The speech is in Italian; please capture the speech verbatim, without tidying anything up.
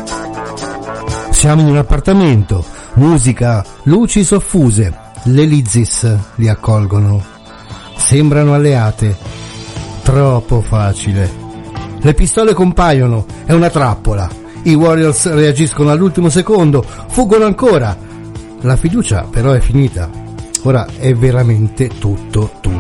Siamo in un appartamento, musica, luci soffuse, le Lizzis li accolgono. Sembrano alleate. Troppo facile. Le pistole compaiono, è una trappola. I Warriors reagiscono all'ultimo secondo, fuggono ancora. La fiducia però è finita. Ora è veramente tutto tutto